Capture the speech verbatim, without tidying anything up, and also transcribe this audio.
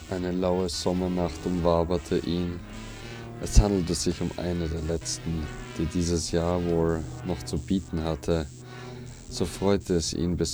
Eine laue Sommernacht umwaberte ihn. Es handelte sich um eine der letzten, die dieses Jahr wohl noch zu bieten hatte. So freute es ihn